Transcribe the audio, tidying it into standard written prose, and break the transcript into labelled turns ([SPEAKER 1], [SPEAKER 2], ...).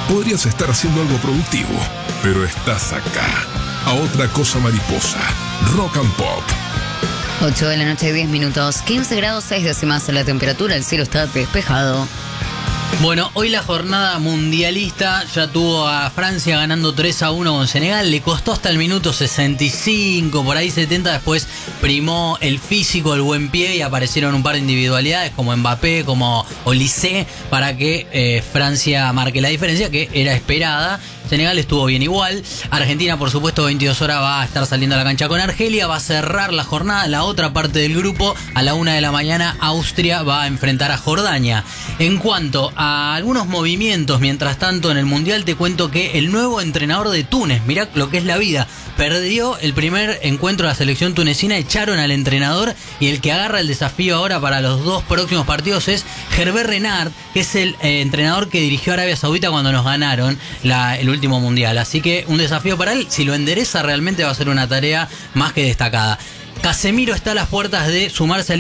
[SPEAKER 1] Podrías estar haciendo algo productivo, pero estás acá. A otra cosa mariposa. Rock and Pop.
[SPEAKER 2] 8 de la noche, 10 minutos. 15 grados 6 décimas la temperatura. El cielo está despejado.
[SPEAKER 3] Bueno, hoy la jornada mundialista ya tuvo a Francia ganando 3-1 con Senegal. Le costó hasta el minuto 65, por ahí 70. Después primó el físico, el buen pie y aparecieron un par de individualidades como Mbappé, como Olise, para que Francia marque la diferencia que era esperada. Senegal estuvo bien igual. Argentina, por supuesto, 22 horas va a estar saliendo a la cancha con Argelia. Va a cerrar la jornada. La otra parte del grupo, a la 1 de la mañana, Austria va a enfrentar a Jordania. En cuanto a algunos movimientos, mientras tanto, en el Mundial, te cuento que el nuevo entrenador de Túnez, mirá lo que es la vida, perdió el primer encuentro de la selección tunecina, echaron al entrenador y el que agarra el desafío ahora para los dos próximos partidos es Hervé Renard, que es el entrenador que dirigió a Arabia Saudita cuando nos ganaron el último mundial. Así que un desafío para él. Si lo endereza, realmente va a ser una tarea más que destacada. Casemiro está a las puertas de sumarse al